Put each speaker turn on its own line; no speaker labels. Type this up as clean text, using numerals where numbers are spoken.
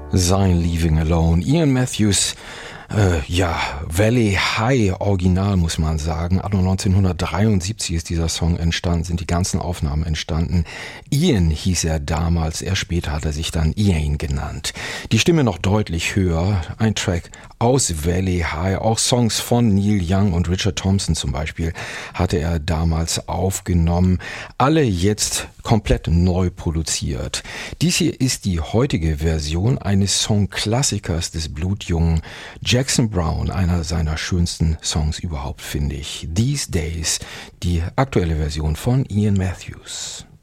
Sein Leaving Alone. Ian Matthews, Valley High Original muss man sagen. Anno 1973 ist dieser Song entstanden, sind die ganzen Aufnahmen entstanden. Ian hieß er damals, erst später hat er sich dann Ian genannt. Die Stimme noch deutlich höher, ein Track aus Valley High, auch Songs von Neil Young und Richard Thompson zum Beispiel hatte er damals aufgenommen. Alle jetzt komplett neu produziert. Dies hier ist die heutige Version eines Songklassikers des blutjungen Jackson Browne, einer seiner schönsten Songs überhaupt, finde ich. These Days, die aktuelle Version von Ian Matthews.